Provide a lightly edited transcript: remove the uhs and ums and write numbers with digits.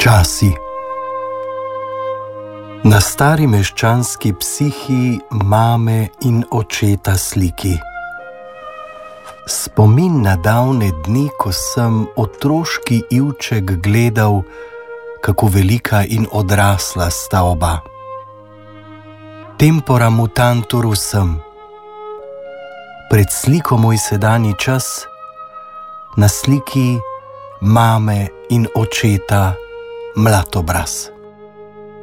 Časi. Na stari meščanski psihi mame in očeta sliki. Spomin na davne dni, ko sem otroški ivček gledal, kako velika in odrasla sta oba. Tempora mutantur vsem. Pred sliko moj sedanji čas, na sliki mame in očeta mlad obraz.